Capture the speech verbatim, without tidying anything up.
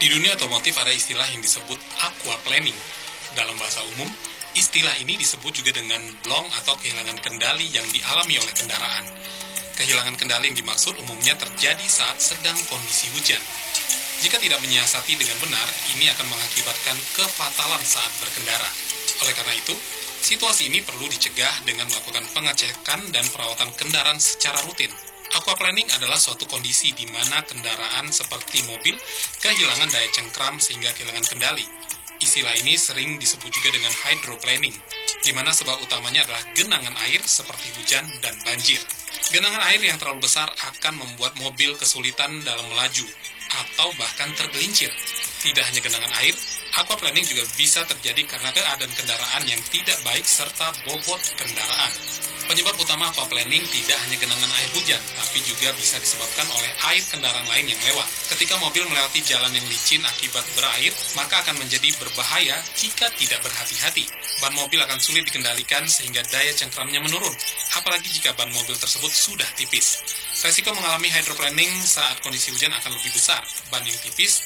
Di dunia otomotif ada istilah yang disebut aquaplaning. Dalam bahasa umum, istilah ini disebut juga dengan blong atau kehilangan kendali yang dialami oleh kendaraan. Kehilangan kendali yang dimaksud umumnya terjadi saat sedang kondisi hujan. Jika tidak menyiasati dengan benar, ini akan mengakibatkan kefatalan saat berkendara. Oleh karena itu, situasi ini perlu dicegah dengan melakukan pengecekan dan perawatan kendaraan secara rutin. Aquaplaning adalah suatu kondisi di mana kendaraan seperti mobil kehilangan daya cengkram sehingga kehilangan kendali. Istilah ini sering disebut juga dengan hydroplaning, di mana sebab utamanya adalah genangan air seperti hujan dan banjir. Genangan air yang terlalu besar akan membuat mobil kesulitan dalam melaju atau bahkan tergelincir. Tidak hanya genangan air, aquaplaning juga bisa terjadi karena keadaan kendaraan yang tidak baik serta bobot kendaraan. Penyebab utama aquaplaning tidak hanya genangan air hujan, tapi juga bisa disebabkan oleh air kendaraan lain yang lewat. Ketika mobil melewati jalan yang licin akibat berair, maka akan menjadi berbahaya jika tidak berhati-hati. Ban mobil akan sulit dikendalikan sehingga daya cengkramnya menurun, apalagi jika ban mobil tersebut sudah tipis. Resiko mengalami hydroplaning saat kondisi hujan akan lebih besar. Ban yang tipis